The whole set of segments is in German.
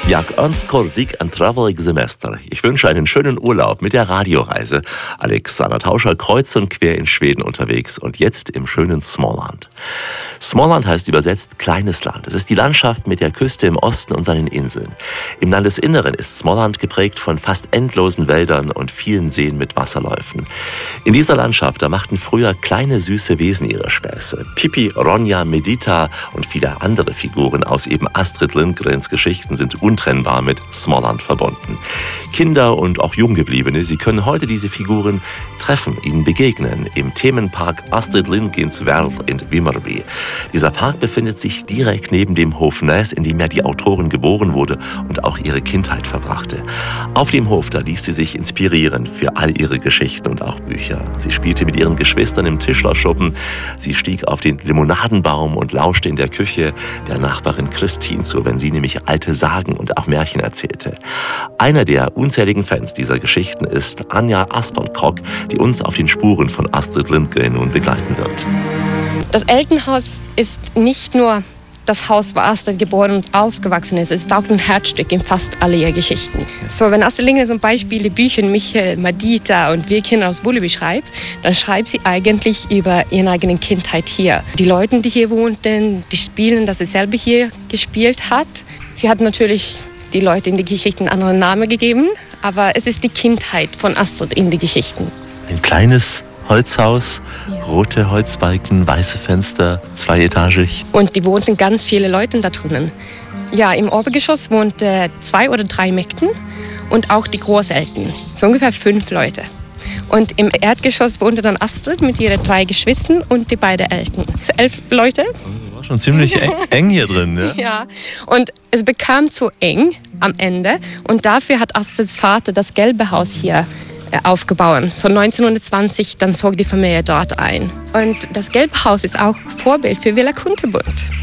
Jak önskar dig en trevlig semester. Ich wünsche einen schönen Urlaub mit der Radioreise. Alexander Tauscher kreuz und quer in Schweden unterwegs und jetzt im schönen Småland. Småland heißt übersetzt kleines Land. Es ist die Landschaft mit der Küste im Osten und seinen Inseln. Im Landesinneren ist Småland geprägt von fast endlosen Wäldern und vielen Seen mit Wasserläufen. In dieser Landschaft, da machten früher kleine süße Wesen ihre Späße. Pippi, Ronja, Medita und viele andere Figuren aus eben Astrid Lindgrens Geschichten sind untrennbar mit Småland verbunden. Kinder und auch Junggebliebene, sie können heute diese Figuren treffen, ihnen begegnen im Themenpark Astrid Lindgrens Värld in Vimmerby. Dieser Park befindet sich direkt neben dem Hof Näs, in dem ja die Autorin geboren wurde und auch ihre Kindheit verbrachte. Auf dem Hof, da ließ sie sich inspirieren für all ihre Geschichten und auch Bücher. Sie spielte mit ihren Geschwistern im Tischlerschuppen, sie stieg auf den Limonadenbaum und lauschte in der Küche der Nachbarin Christine zu, wenn sie nämlich alte Sagen und auch Märchen erzählte. Einer der unzähligen Fans dieser Geschichten ist Anja Aspernkrock, die uns auf den Spuren von Astrid Lindgren nun begleiten wird. Das Elternhaus ist nicht nur das Haus, wo Astrid geboren und aufgewachsen ist. Es ist auch ein Herzstück in fast all ihre Geschichten. So, wenn Astrid Lindgren zum Beispiel die Bücher Michael, Medita und Wir Kinder aus Bullerby schreibt, dann schreibt sie eigentlich über ihre eigene Kindheit hier. Die Leute, die hier wohnten, die Spiele, das sie selber hier gespielt hat. Sie hat natürlich die Leute in die Geschichten einen anderen Namen gegeben, aber es ist die Kindheit von Astrid in die Geschichten. Ein kleines Holzhaus, rote Holzbalken, weiße Fenster, zweietagig. Und die wohnten ganz viele Leute da drinnen. Ja, im Obergeschoss wohnten 2 oder 3 Mägden und auch die Großeltern. So ungefähr 5 Leute. Und im Erdgeschoss wohnte dann Astrid mit ihren 3 Geschwistern und die beiden Eltern. 11 Leute. War schon ziemlich eng hier drin, ja? Ja, und es bekam zu eng am Ende. Und dafür hat Astrids Vater das gelbe Haus hier aufgebaut. So 1920, dann zog die Familie dort ein. Und das gelbe Haus ist auch Vorbild für Villa Kunterbund.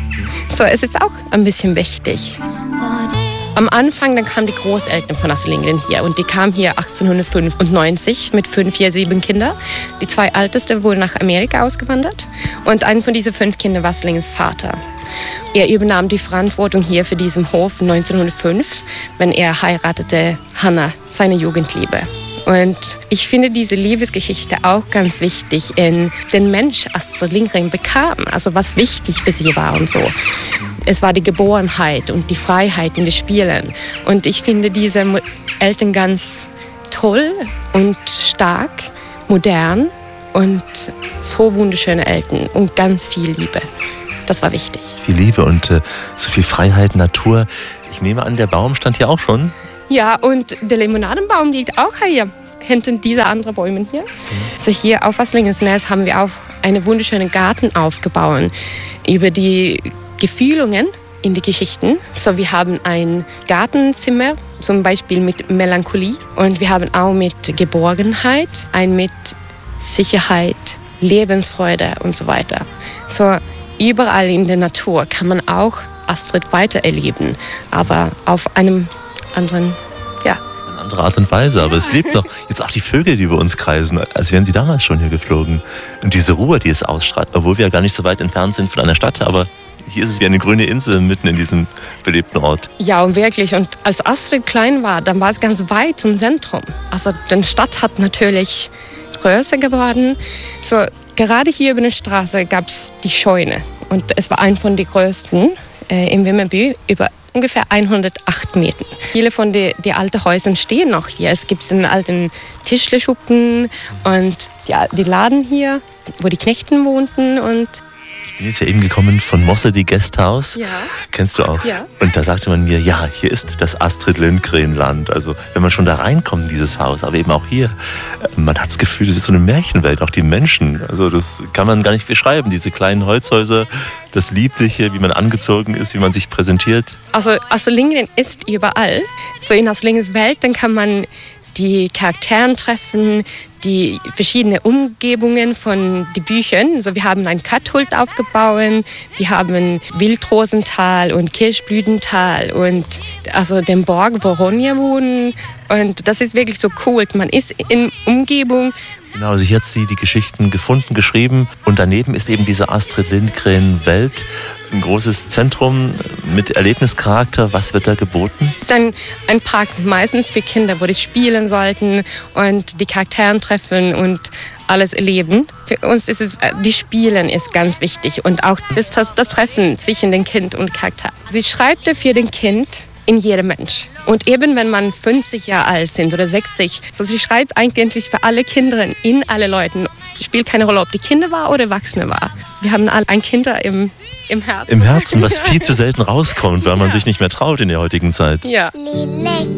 So, es ist auch ein bisschen wichtig. Am Anfang, dann kamen die Großeltern von Astrid Lindgren hier und die kamen hier 1895 mit 5, 4, 7 Kindern. Die 2 ältesten wurden nach Amerika ausgewandert und ein von diesen 5 Kindern war Astrid Lindgrens Vater. Er übernahm die Verantwortung hier für diesen Hof 1905, wenn er heiratete Hanna, seine Jugendliebe. Und ich finde diese Liebesgeschichte auch ganz wichtig in den Mensch Astrid Lindgren bekam, also was wichtig für sie war und so. Es war die Geborenheit und die Freiheit in den Spielen. Und ich finde diese Eltern ganz toll und stark, modern und so wunderschöne Eltern und ganz viel Liebe. Das war wichtig. Viel Liebe und so viel Freiheit, Natur. Ich nehme an, der Baum stand hier auch schon. Ja, und der Limonadenbaum liegt auch hier, hinter dieser anderen Bäumen hier. Also hier auf Astrid Lindgrens Näs haben wir auch einen wunderschönen Garten aufgebaut über die Gefühlungen in die Geschichten. So, wir haben ein Gartenzimmer, zum Beispiel mit Melancholie. Und wir haben auch mit Geborgenheit, ein mit Sicherheit, Lebensfreude und so weiter. So, überall in der Natur kann man auch Astrid weiter erleben, aber auf einem anderen, ja. Eine andere Art und Weise, aber es lebt noch. Jetzt auch die Vögel, die über uns kreisen, als wären sie damals schon hier geflogen. Und diese Ruhe, die es ausstrahlt, obwohl wir ja gar nicht so weit entfernt sind von einer Stadt, aber hier ist es wie eine grüne Insel mitten in diesem belebten Ort. Ja, und wirklich. Und als Astrid klein war, dann war es ganz weit zum Zentrum. Also die Stadt hat natürlich größer geworden. So, gerade hier über der Straße gab es die Scheune. Und es war ein von den größten in Vimmerby, über ungefähr 108 Meter. Viele von den alten Häusern stehen noch hier. Es gibt einen alten Tischlerschuppen und ja, die Laden hier, wo die Knechten wohnten. Und ich bin jetzt ja eben gekommen von Mosse, die Gästhaus. Ja. Kennst du auch? Ja. Und da sagte man mir, ja, hier ist das Astrid Lindgren-Land. Also wenn man schon da reinkommt in dieses Haus, aber eben auch hier, man hat das Gefühl, das ist so eine Märchenwelt, auch die Menschen. Also das kann man gar nicht beschreiben, diese kleinen Holzhäuser, das Liebliche, wie man angezogen ist, wie man sich präsentiert. Also Astrid Lindgren ist überall. So in Astrid Lindgrens Welt, dann kann man die Charakteren treffen, die verschiedenen Umgebungen von den Büchern. Also wir haben ein Katthult aufgebaut, wir haben Wildrosental und Kirschblütental und also den Borg, wo Ronja wohnen. Und das ist wirklich so cool. Man ist in Umgebung. Genau, also hier hat sie die Geschichten gefunden, geschrieben und daneben ist eben diese Astrid Lindgren-Welt. ein großes Zentrum mit Erlebnischarakter. Was wird da geboten? Es ist ein Park meistens für Kinder, wo die spielen sollten und die Charaktere treffen und alles erleben. Für uns ist es, die Spielen ist ganz wichtig und auch das Treffen zwischen dem Kind und Charakter. Sie schreibt für den Kind in jedem Mensch. Und eben wenn man 50 Jahre alt sind oder 60, so sie schreibt eigentlich für alle Kinder, in alle Leuten. Spielt keine Rolle, ob die Kinder war oder Erwachsene war. Wir haben alle ein Kinder im Herzen. Im Herzen, was viel zu selten rauskommt, weil man sich nicht mehr traut in der heutigen Zeit. Ja.